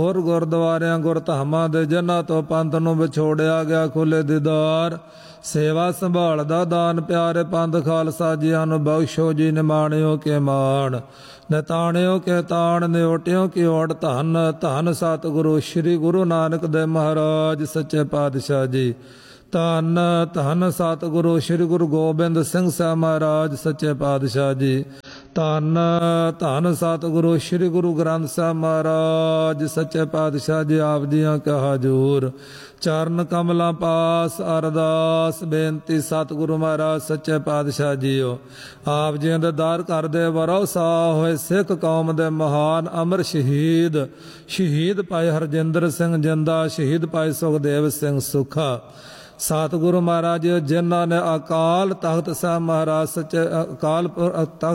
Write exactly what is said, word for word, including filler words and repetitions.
ਹੋਰ ਗੁਰਦੁਆਰਿਆਂ ਗੁਰਧਾਮਾਂ ਦੇ ਜਿਨ੍ਹਾਂ ਤੋਂ ਪੰਥ ਨੂੰ ਵਿਛੋੜਿਆ ਗਿਆ ਖੁੱਲੇ ਦੀਦਾਰ ਸੇਵਾ ਸੰਭਾਲ ਦਾ ਦਾਨ ਪਿਆਰੇ ਪੰਥ ਖਾਲਸਾ ਜੀਆਂ ਨੂੰ ਬਖਸ਼ੋ ਜੀ ਨਿਮਾਣਿਓ ਕੇ ਮਾਣ ਨਿਤਾਣਿਓ ਕੇ ਤਾਣ ਨਿਓਟਿਓ ਕੀ ਓਟ ਧੰਨ ਧੰਨ ਸਤਿਗੁਰੂ ਸ੍ਰੀ ਗੁਰੂ ਨਾਨਕ ਦੇਵ ਮਹਾਰਾਜ ਸੱਚੇ ਪਾਤਸ਼ਾਹ ਜੀ ਧੰਨ ਧੰਨ ਸਤਿਗੁਰੂ ਸ੍ਰੀ ਗੁਰੂ ਗੋਬਿੰਦ ਸਿੰਘ ਸਾਹਿਬ ਮਹਾਰਾਜ ਸੱਚੇ ਪਾਤਸ਼ਾਹ ਜੀ ਧੰਨ ਧੰਨ ਸਤਿਗੁਰੂ ਸ੍ਰੀ ਗੁਰੂ ਗ੍ਰੰਥ ਸਾਹਿਬ ਮਹਾਰਾਜ ਸੱਚੇ ਪਾਤਸ਼ਾਹ ਜੀ ਆਪ ਜੀਆਂ ਕਾ ਹਜ਼ੂਰ ਚਰਨ ਕਮਲਾਂ ਪਾਸ ਅਰਦਾਸ ਬੇਨਤੀ ਸਤਿਗੁਰੂ ਮਹਾਰਾਜ ਸੱਚੇ ਪਾਤਸ਼ਾਹ ਜੀਓ ਆਪ ਜੀਆਂ ਦੇ ਦਰ ਘਰ ਦੇ ਵਰੋਸਾ ਹੋਏ ਸਿੱਖ ਕੌਮ ਦੇ ਮਹਾਨ ਅਮਰ ਸ਼ਹੀਦ ਸ਼ਹੀਦ ਭਾਈ ਹਰਜਿੰਦਰ ਸਿੰਘ ਜਿੰਦਾ ਸ਼ਹੀਦ ਭਾਈ ਸੁਖਦੇਵ ਸਿੰਘ ਸੁਖਾ ਸਤਿਗੁਰੂ ਮਹਾਰਾਜ ਜਿਨ੍ਹਾਂ ਨੇ ਅਕਾਲ ਤਖਤ ਸਾਹਿਬ ਮਹਾਰਾਜ ਸੱਚੇ ਅਕਾਲ ਤਖਤ